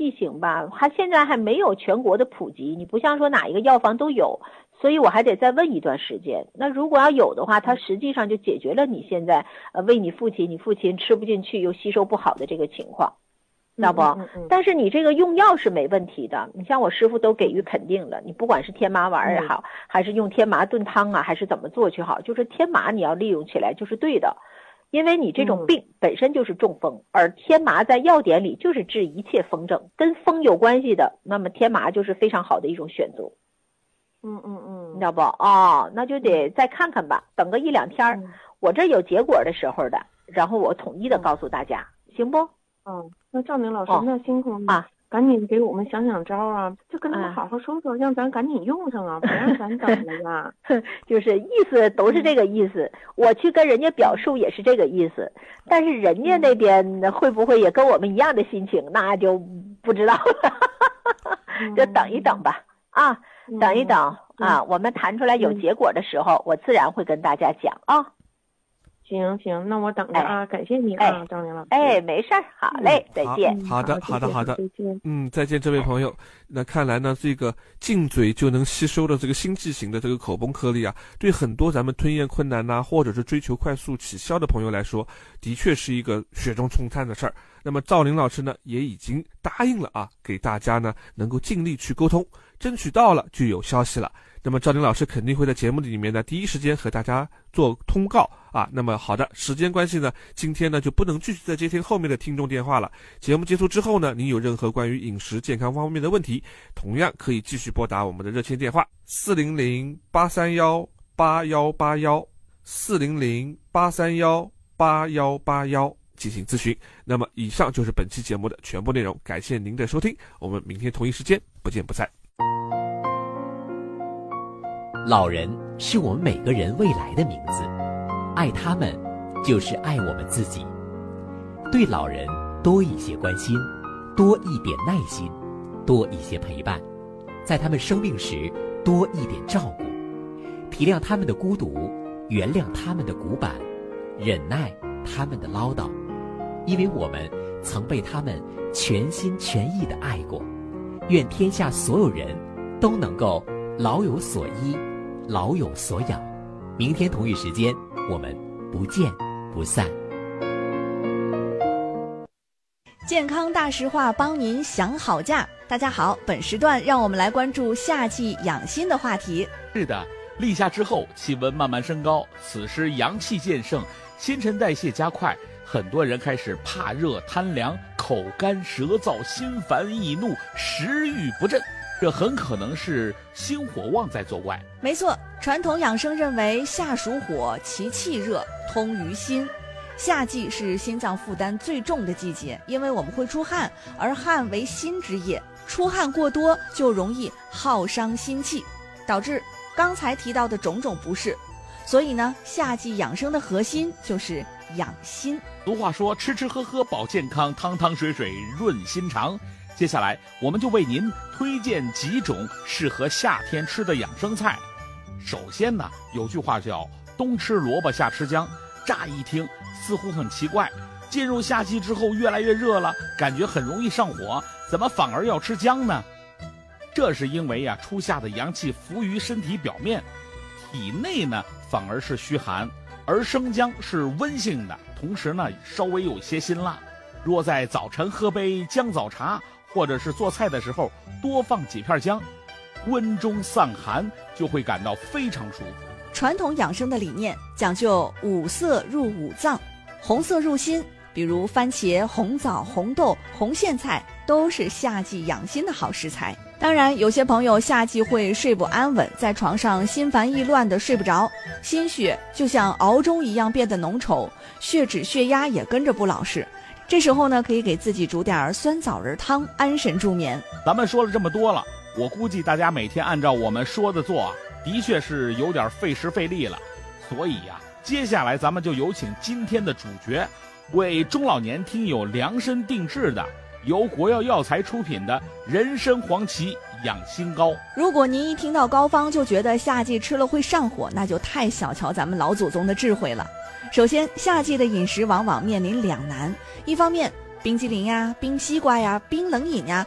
剂型吧，它现在还没有全国的普及，你不像说哪一个药房都有，所以我还得再问一段时间。那如果要有的话，它实际上就解决了你现在喂你父亲吃不进去又吸收不好的这个情况，知道不？但是你这个用药是没问题的，你像我师傅都给予肯定了，你不管是天麻丸也好，还是用天麻炖汤啊，还是怎么做去好，就是天麻你要利用起来就是对的。因为你这种病本身就是中风，而天麻在药典里就是治一切风症，跟风有关系的，那么天麻就是非常好的一种选择。你知道不？那就得再看看吧，等个1-2天，我这有结果的时候的，然后我统一的告诉大家，行不？ 那赵明老师，那辛苦了赶紧给我们想想招啊，就跟他们好好说说，让咱赶紧用上啊，不让咱等了呀。 就是意思都是这个意思，我去跟人家表述也是这个意思，但是人家那边会不会也跟我们一样的心情，那就不知道了。就等一等吧，等一等我们谈出来有结果的时候，我自然会跟大家讲啊。 行，那我等着啊，感谢你啊，张明老师。 没事儿，好嘞，再见。 好的， 再见。 再见，这位朋友。那看来呢，这个进嘴就能吸收的这个心剂型的这个口崩颗粒啊，对很多咱们吞咽困难呐，或者是追求快速起效的朋友来说，的确是一个雪中送炭的事儿。那么赵林老师呢，也已经答应了给大家呢能够尽力去沟通，争取到了就有消息了。那么赵林老师肯定会在节目里面呢第一时间和大家做通告那么好的，时间关系呢，今天呢就不能继续再接听后面的听众电话了。节目结束之后呢，您有任何关于饮食健康方面的问题，同样可以继续拨打我们的热线电话400-831-8181，400-831-8181进行咨询。那么以上就是本期节目的全部内容，感谢您的收听，我们明天同一时间不见不散。 老人是我们每个人未来的名字，爱他们就是爱我们自己。对老人多一些关心，多一点耐心，多一些陪伴，在他们生病时多一点照顾，体谅他们的孤独，原谅他们的古板，忍耐他们的唠叨，因为我们曾被他们全心全意地爱过。愿天下所有人都能够老有所依，老有所养。明天同一时间，我们不见不散。 健康大实话，帮您想好价。大家好，本时段让我们来关注夏季养心的话题。 是的，立夏之后气温慢慢升高，此时阳气渐盛，新陈代谢加快，很多人开始怕热贪凉，口干舌燥，心烦易怒，食欲不振，这很可能是心火旺在作怪。 没错，传统养生认为夏属火，其气热，通于心。夏季是心脏负担最重的季节，因为我们会出汗，而汗为心之液，出汗过多就容易耗伤心气，导致刚才提到的种种不适。所以呢，夏季养生的核心就是养心。 俗话说，吃吃喝喝保健康，汤汤水水润心肠。接下来我们就为您推荐几种适合夏天吃的养生菜。首先呢，有句话叫冬吃萝卜夏吃姜，乍一听似乎很奇怪，进入夏季之后越来越热了，感觉很容易上火，怎么反而要吃姜呢？这是因为初夏的阳气浮于身体表面，体内呢反而是虚寒，而生姜是温性的，同时呢稍微有些辛辣。若在早晨喝杯姜枣茶，或者是做菜的时候多放几片姜，温中散寒，就会感到非常舒服。 传统养生的理念讲究五色入五脏，红色入心，比如番茄、红枣、红豆、红苋菜都是夏季养心的好食材。当然，有些朋友夏季会睡不安稳，在床上心烦意乱的睡不着，心血就像熬钟一样变得浓稠，血脂血压也跟着不老实。这时候呢，可以给自己煮点酸枣仁汤，安神助眠。 咱们说了这么多了，我估计大家每天按照我们说的做的确是有点费时费力了。所以接下来咱们就有请今天的主角，为中老年听友量身定制的由国药药材出品的人参黄芪养心膏。 如果您一听到膏方就觉得夏季吃了会上火，那就太小瞧咱们老祖宗的智慧了。首先，夏季的饮食往往面临两难，一方面冰激凌呀、冰西瓜呀、冰冷饮呀